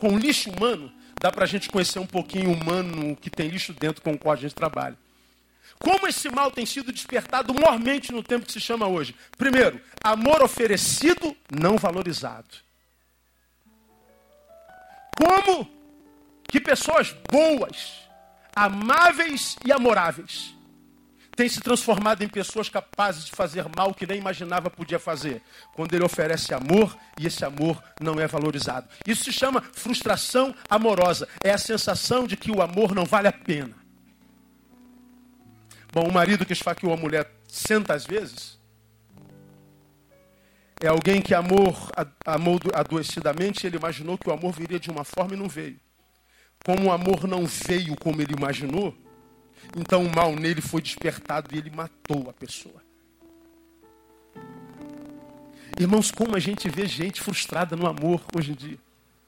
com lixo humano, dá para a gente conhecer um pouquinho o humano que tem lixo dentro com o qual a gente trabalha. Como esse mal tem sido despertado mormente no tempo que se chama hoje? Primeiro, amor oferecido, não valorizado. Como que pessoas boas, amáveis e amoráveis têm se transformado em pessoas capazes de fazer mal que nem imaginava podia fazer, quando ele oferece amor e esse amor não é valorizado. Isso se chama frustração amorosa. É a sensação de que o amor não vale a pena. Bom, o marido que esfaqueou a mulher centas vezes é alguém que amou adoecidamente, ele imaginou que o amor viria de uma forma e não veio. Como o amor não veio como ele imaginou, então o mal nele foi despertado e ele matou a pessoa. Irmãos, como a gente vê gente frustrada no amor hoje em dia.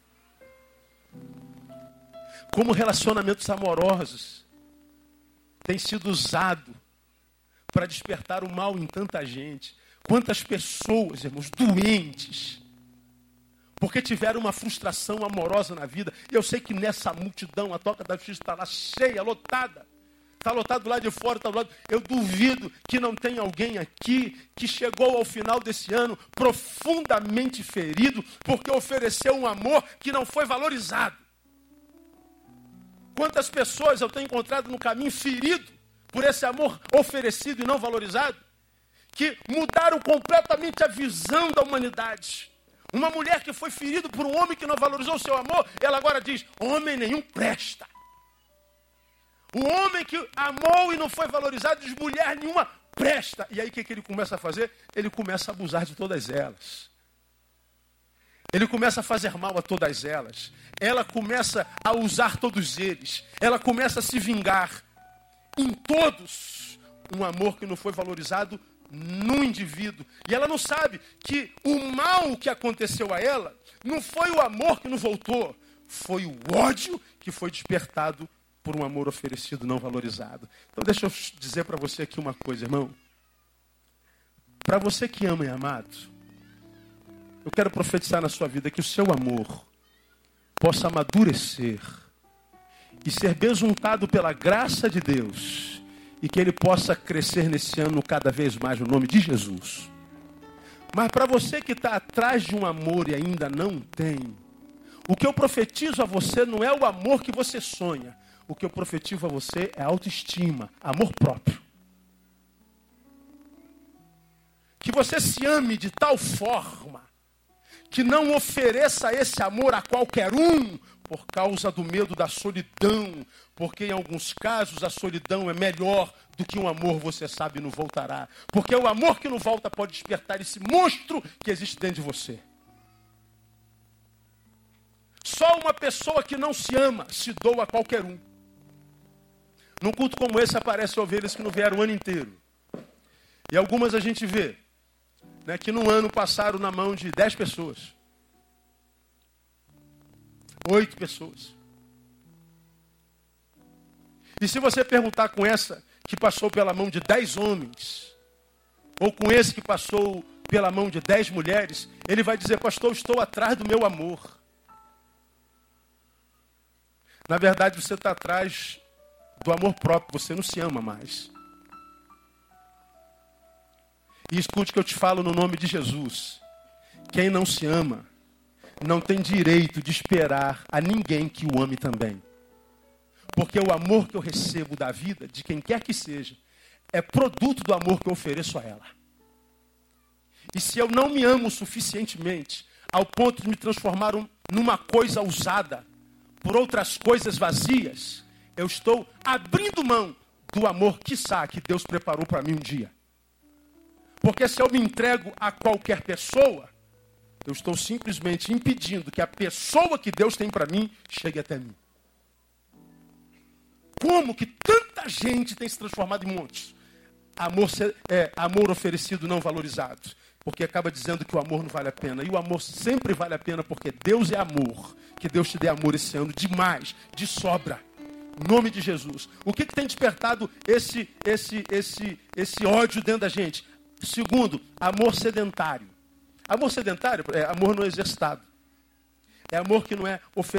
Como relacionamentos amorosos têm sido usados para despertar o mal em tanta gente. Quantas pessoas, irmãos, doentes, porque tiveram uma frustração amorosa na vida. E eu sei que nessa multidão, a Toca da Justiça está lá cheia, lotada. Está lotado lá de fora, está do lado. Eu duvido que não tenha alguém aqui que chegou ao final desse ano profundamente ferido, porque ofereceu um amor que não foi valorizado. Quantas pessoas eu tenho encontrado no caminho ferido por esse amor oferecido e não valorizado, que mudaram completamente a visão da humanidade. Uma mulher que foi ferida por um homem que não valorizou o seu amor, ela agora diz, homem nenhum presta. O homem que amou e não foi valorizado, diz, mulher nenhuma presta. E aí o que ele começa a fazer? Ele começa a abusar de todas elas. Ele começa a fazer mal a todas elas. Ela começa a usar todos eles. Ela começa a se vingar em todos. Um amor que não foi valorizado no indivíduo. E ela não sabe que o mal que aconteceu a ela não foi o amor que não voltou. Foi o ódio que foi despertado por um amor oferecido não valorizado. Então deixa eu dizer para você aqui uma coisa, irmão. Para você que ama e é amado, eu quero profetizar na sua vida que o seu amor possa amadurecer e ser besuntado pela graça de Deus e que ele possa crescer nesse ano cada vez mais no nome de Jesus. Mas para você que está atrás de um amor e ainda não tem, o que eu profetizo a você não é o amor que você sonha. O que eu profetizo a você é autoestima, amor próprio. Que você se ame de tal forma que não ofereça esse amor a qualquer um por causa do medo da solidão, porque em alguns casos a solidão é melhor do que um amor, você sabe, não voltará. Porque o amor que não volta pode despertar esse monstro que existe dentro de você. Só uma pessoa que não se ama se doa a qualquer um. Num culto como esse aparecem ovelhas que não vieram o ano inteiro. E algumas a gente vê, né, que no ano passaram na mão de 10 pessoas. 8 pessoas. E se você perguntar com essa que passou pela mão de 10 homens, ou com esse que passou pela mão de 10 mulheres, ele vai dizer, pastor, estou atrás do meu amor. Na verdade, você está atrás do amor próprio, você não se ama mais. E escute o que eu te falo no nome de Jesus. Quem não se ama, não tem direito de esperar a ninguém que o ame também. Porque o amor que eu recebo da vida, de quem quer que seja, é produto do amor que eu ofereço a ela. E se eu não me amo suficientemente, ao ponto de me transformar numa coisa usada por outras coisas vazias, eu estou abrindo mão do amor, quiçá, que Deus preparou para mim um dia. Porque se eu me entrego a qualquer pessoa, eu estou simplesmente impedindo que a pessoa que Deus tem para mim chegue até mim. Como que tanta gente tem se transformado em montes? Amor oferecido não valorizado. Porque acaba dizendo que o amor não vale a pena. E o amor sempre vale a pena porque Deus é amor. Que Deus te dê amor esse ano demais, de sobra. Em nome de Jesus. O que tem despertado esse ódio dentro da gente? Segundo, amor sedentário. Amor sedentário é amor não exercitado. É amor que não é oferecido.